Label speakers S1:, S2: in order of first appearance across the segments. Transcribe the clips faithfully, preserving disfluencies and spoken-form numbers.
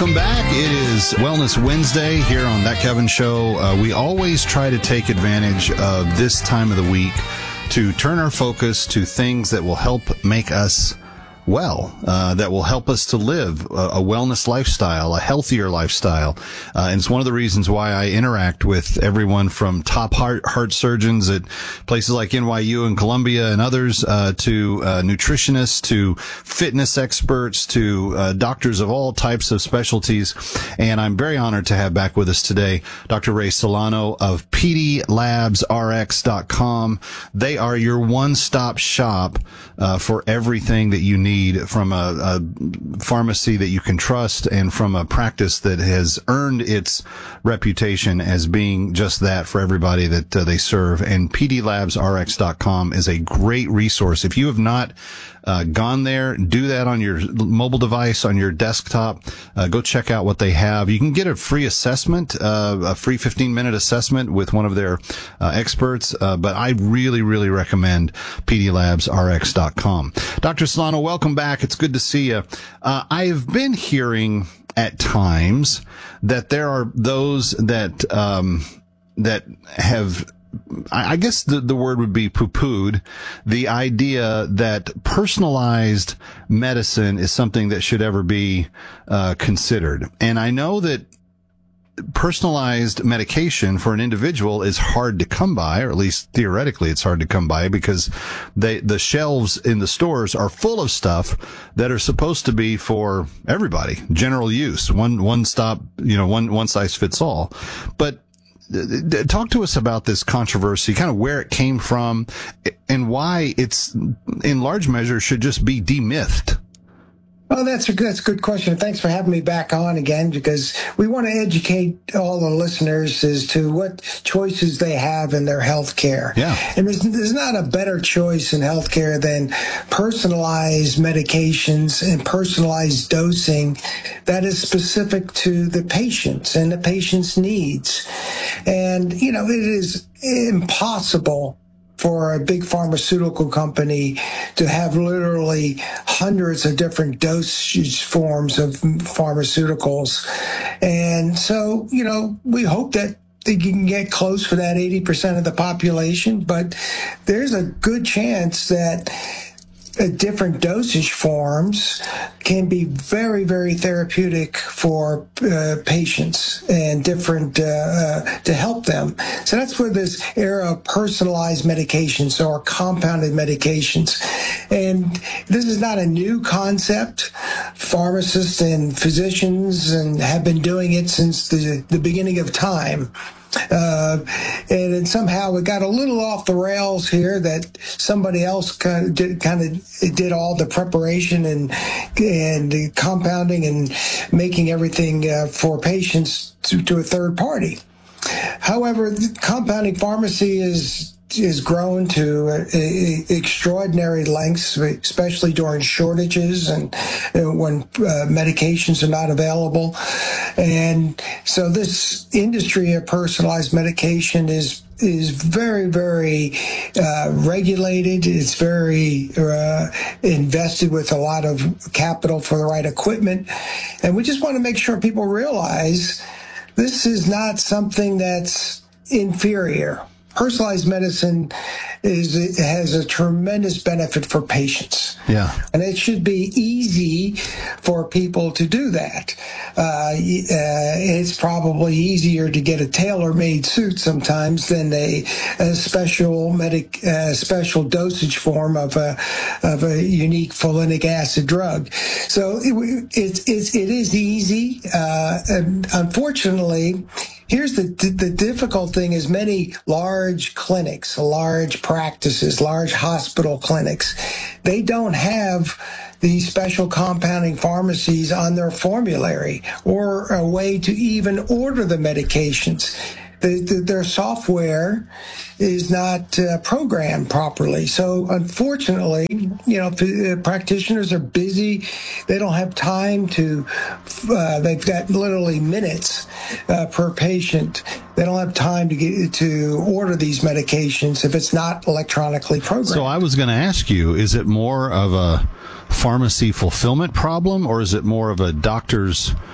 S1: Welcome back. It is Wellness Wednesday here on That Kevin Show. Uh, we always try to take advantage of this time of the week to turn our focus to things that will help make us well, uh, that will help us to live a, a wellness lifestyle, a healthier lifestyle. Uh, and it's one of the reasons why I interact with everyone from top heart, heart surgeons at places like N Y U and Columbia and others, uh, to, uh, nutritionists, to fitness experts, to, uh, doctors of all types of specialties. And I'm very honored to have back with us today Doctor Ray Solano of P D Labs R X dot com. They are your one-stop shop, uh, for everything that you need from a, a pharmacy that you can trust and from a practice that has earned its reputation as being just that for everybody that uh, they serve. And P D Labs R X dot com is a great resource. If you have not uh, gone there, do that on your mobile device, on your desktop. Uh, go check out what they have. You can get a free assessment, uh, a free fifteen minute assessment with one of their uh, experts. Uh, but I really, really recommend P D Labs R X dot com. Doctor Solano, welcome back. It's good to see you. Uh, I've been hearing at times that there are those that, um, that have, I guess the, the word would be poo-pooed the idea that personalized medicine is something that should ever be, uh, considered. And I know that personalized medication for an individual is hard to come by, or at least theoretically it's hard to come by, because they, the shelves in the stores are full of stuff that are supposed to be for everybody, general use, one, one stop, you know, one, one size fits all. But talk to us about this controversy, kind of where it came from and why it's in large measure should just be demythed.
S2: Well, that's a good, that's a good question. Thanks for having me back on again, because we want to educate all the listeners as to what choices they have in their health care.
S1: Yeah.
S2: And there's, there's not a better choice in health care than personalized medications and personalized dosing that is specific to the patient and the patient's needs. And, you know, it is impossible for a big pharmaceutical company to have literally hundreds of different dosage forms of pharmaceuticals. And so, you know, we hope that they can get close for that eighty percent of the population, but there's a good chance that Uh, different dosage forms can be very, very therapeutic for uh, patients and different uh, uh, to help them. So that's where this era of personalized medications or compounded medications. And this is not a new concept. Pharmacists and physicians and have been doing it since the, the beginning of time. Uh, and then somehow it got a little off the rails here that somebody else kind of did, kind of did all the preparation and and the compounding and making everything uh, for patients to, to a third party. However, the compounding pharmacy is is grown to uh, extraordinary lengths, especially during shortages and uh, when uh, medications are not available. And so this industry of personalized medication is is very, very uh, regulated. It's very uh, invested with a lot of capital for the right equipment. And we just want to make sure people realize this is not something that's inferior. Personalized medicine is has a tremendous benefit for patients.
S1: Yeah.
S2: And it should be easy for people to do that. Uh, uh, it's probably easier to get a tailor-made suit sometimes than a, a special medic, uh, special dosage form of a of a unique folinic acid drug. So it, it's it's it is easy. Uh, and unfortunately, here's the the difficult thing: is many large clinics, large practices, large hospital clinics, they don't have these special compounding pharmacies on their formulary or a way to even order the medications. The, the, their software is not uh, programmed properly. So unfortunately, you know, p- practitioners are busy. They don't have time to, uh, they've got literally minutes uh, per patient. They don't have time to get to order these medications if it's not electronically programmed.
S1: So I was going to ask you, is it more of a pharmacy fulfillment problem, or is it more of a doctor's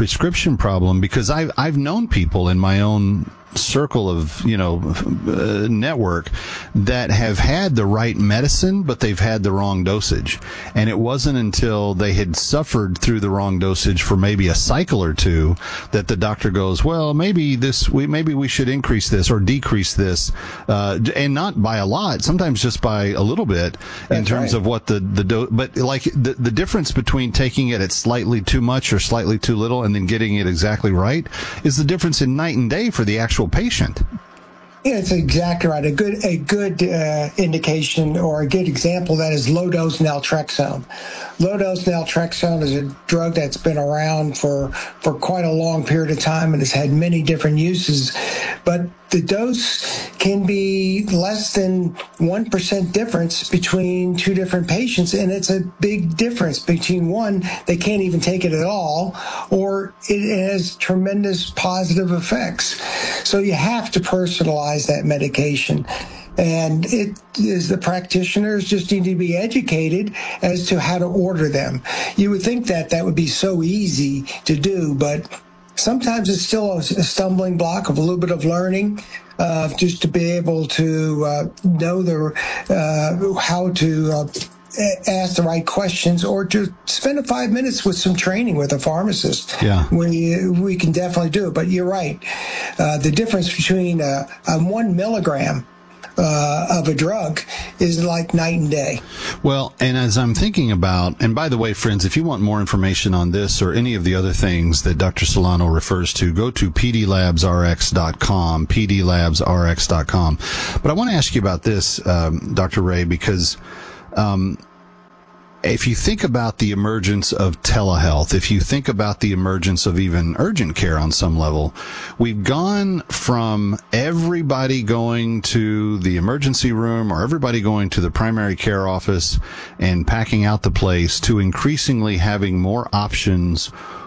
S1: prescription problem, because I've, I've known people in my own circle of, you know, uh, network that have had the right medicine, but they've had the wrong dosage. And it wasn't until they had suffered through the wrong dosage for maybe a cycle or two that the doctor goes, well, maybe this, we, maybe we should increase this or decrease this, uh, and not by a lot, sometimes just by a little bit in
S2: That's
S1: terms
S2: right.
S1: of what the, the dose, but like the, the difference between taking it at slightly too much or slightly too little and then getting it exactly right is the difference in night and day for the actual patient.
S2: Yeah, it's exactly right. A good a good uh, indication or a good example of that is low dose naltrexone. Low dose naltrexone is a drug that's been around for for quite a long period of time and has had many different uses, but the dose can be less than one percent difference between two different patients, and it's a big difference between one, they can't even take it at all, or it has tremendous positive effects. So you have to personalize that medication. And it is the practitioners just need to be educated as to how to order them. You would think that that would be so easy to do, but sometimes it's still a stumbling block of a little bit of learning, uh, just to be able to uh, know the uh, how to uh, ask the right questions, or to spend a five minutes with some training with a pharmacist.
S1: Yeah,
S2: we we can definitely do it. But you're right, uh, the difference between a, a one milligram Uh, of a drug is like night and day.
S1: Well, and as I'm thinking about, and by the way, friends, if you want more information on this or any of the other things that Doctor Solano refers to, go to p d labs r x dot com, p d labs r x dot com. But I want to ask you about this, um, Doctor Ray, because um, if you think about the emergence of telehealth, if you think about the emergence of even urgent care on some level, we've gone from everybody going to the emergency room or everybody going to the primary care office and packing out the place to increasingly having more options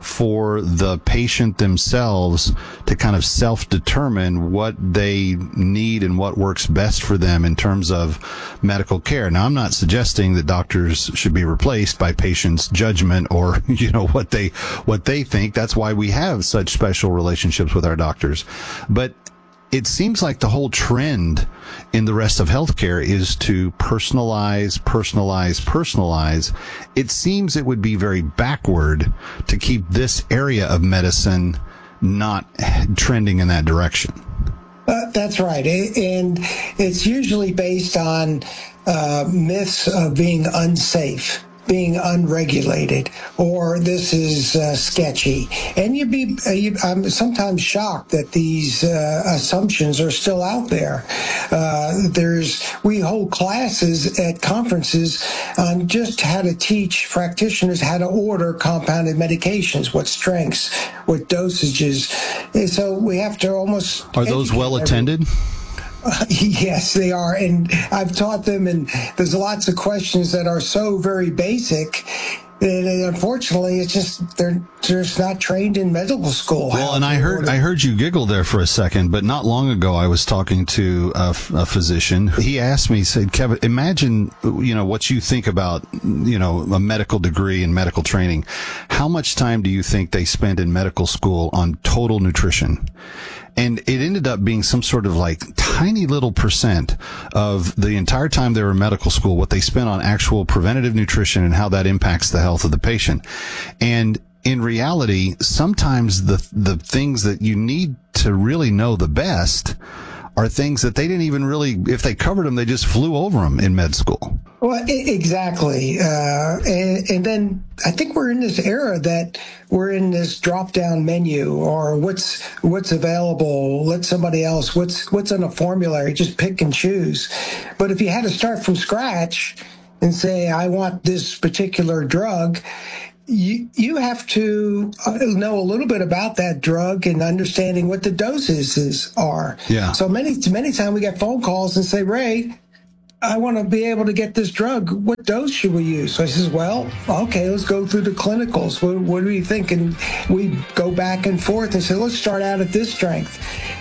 S1: for the patient themselves to kind of self-determine what they need and what works best for them in terms of medical care. Now, I'm not suggesting that doctors should be replaced by patients' judgment or, you know, what they, what they think. That's why we have such special relationships with our doctors. But it seems like the whole trend in the rest of healthcare is to personalize, personalize, personalize. It seems it would be very backward to keep this area of medicine not trending in that direction.
S2: Uh, that's right. And it's usually based on uh, myths of being unsafe, being unregulated, or this is uh, sketchy. And you'd be, uh, you, I'm sometimes shocked that these uh, assumptions are still out there. Uh, there's, we hold classes at conferences on just how to teach practitioners how to order compounded medications, what strengths, what dosages. And so we have to almost...
S1: Are those well attended?
S2: Uh, yes, they are. And I've taught them, and there's lots of questions that are so very basic. And unfortunately, it's just they're just not trained in medical school.
S1: Well, and I heard I heard you giggle there for a second, but not long ago I was talking to a, a physician. He asked me, he said, "Kevin, imagine you know what you think about you know a medical degree and medical training. How much time do you think they spend in medical school on total nutrition?" And it ended up being some sort of like tiny little percent of the entire time they were in medical school, what they spent on actual preventative nutrition and how that impacts the health of the patient. And in reality, sometimes the the things that you need to really know the best are things that they didn't even really, if they covered them, they just flew over them in med school.
S2: Well, exactly. Uh, and, and then I think we're in this era that we're in this drop-down menu, or what's what's available. Let somebody else, what's what's on a formulary, just pick and choose. But if you had to start from scratch and say, I want this particular drug, You you have to know a little bit about that drug and understanding what the doses are.
S1: Yeah.
S2: So many many times we get phone calls and say, Ray, I want to be able to get this drug. What dose should we use? So I says, well, okay, let's go through the clinicals. What, what do you think? And we go back and forth and say, let's start out at this strength.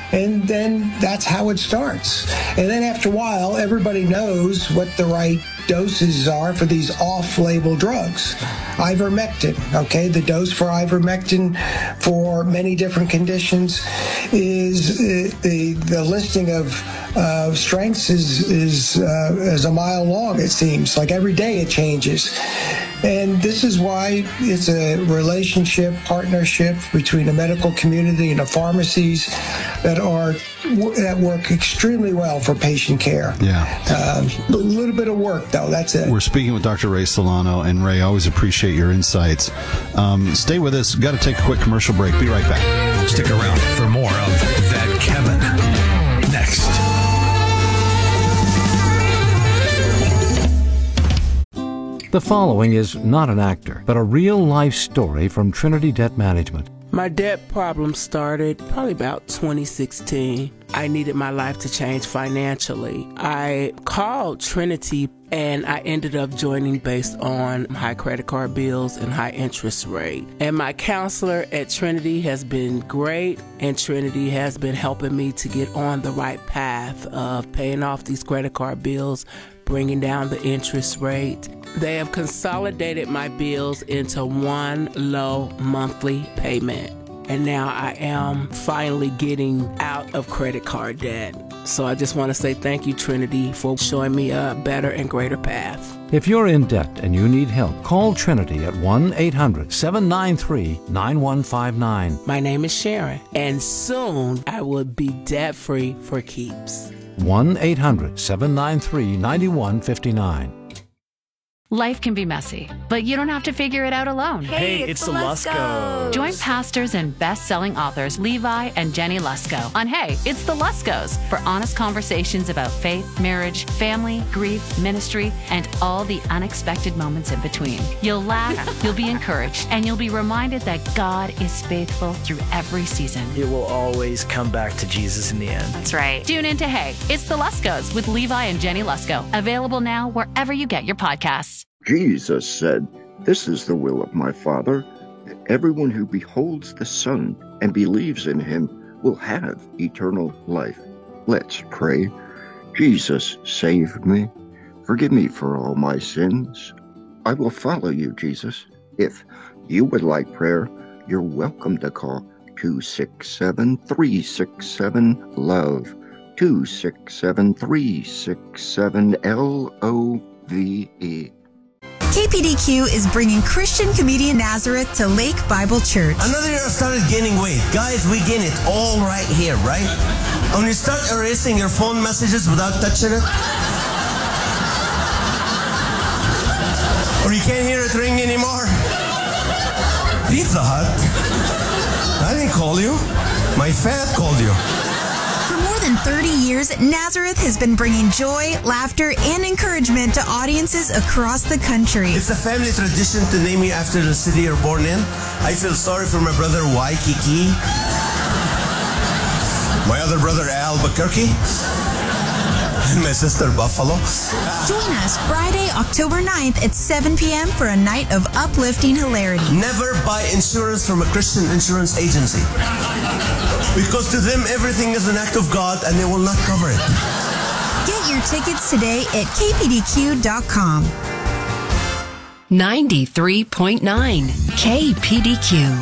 S2: And then that's how it starts. And then after a while, everybody knows what the right doses are for these off-label drugs. Ivermectin, okay, the dose for ivermectin for many different conditions is uh, the the listing of uh, strengths is is uh, is a mile long. It seems like every day it changes, and this is why it's a relationship partnership between the medical community and the pharmacies that are that work extremely well for patient care.
S1: Yeah,
S2: uh, a little bit of work though. That's it.
S1: We're speaking with Doctor Ray Solano, and Ray, I always appreciate your insights. Um, stay with us. Got to take a quick commercial break. Be right back.
S3: Stick around for more of That Kevin next.
S4: The following is not an actor, but a real-life story from Trinity Debt Management.
S5: My debt problem started probably about twenty sixteen. I needed my life to change financially. I called Trinity and I ended up joining based on high credit card bills and high interest rate. And my counselor at Trinity has been great, and Trinity has been helping me to get on the right path of paying off these credit card bills, bringing down the interest rate. They have consolidated my bills into one low monthly payment. And now I am finally getting out of credit card debt. So I just want to say thank you, Trinity, for showing me a better and greater path.
S4: If you're in debt and you need help, call Trinity at one eight hundred seven nine three nine one five nine.
S5: My name is Sharon, and soon I will be debt-free for keeps.
S4: one eight hundred seven nine three nine one five nine.
S6: Life can be messy, but you don't have to figure it out alone.
S7: Hey, it's, it's the Luskos.
S6: Join pastors and best-selling authors Levi and Jenny Lusko on Hey, It's the Luskos for honest conversations about faith, marriage, family, grief, ministry, and all the unexpected moments in between. You'll laugh, you'll be encouraged, and you'll be reminded that God is faithful through every season.
S7: It will always come back to Jesus in the end.
S6: That's right. Tune into Hey, It's the Luskos with Levi and Jenny Lusko. Available now wherever you get your podcasts.
S8: Jesus said, "This is the will of my Father, that everyone who beholds the Son and believes in him will have eternal life." Let's pray. Jesus, save me. Forgive me for all my sins. I will follow you, Jesus. If you would like prayer, you're welcome to call two six seven, three six seven, LOVE, two six seven, three six seven, L O V E.
S9: K P D Q is bringing Christian comedian Nazareth to Lake Bible Church.
S10: Another year I started gaining weight. Guys, we gain it all right here, right? When you start erasing your phone messages without touching it, or you can't hear it ring anymore. Pizza Hut? I didn't call you. My fat called you.
S9: For more than thirty years, Nazareth has been bringing joy, laughter, and encouragement to audiences across the country.
S10: It's a family tradition to name you after the city you're born in. I feel sorry for my brother Waikiki, my other brother Albuquerque, and my sister Buffalo.
S9: Join us Friday, October ninth at seven p.m. for a night of uplifting hilarity.
S10: Never buy insurance from a Christian insurance agency, because to them everything is an act of God and they will not cover it.
S9: Get your tickets today at K P D Q dot com.
S11: ninety-three point nine K P D Q.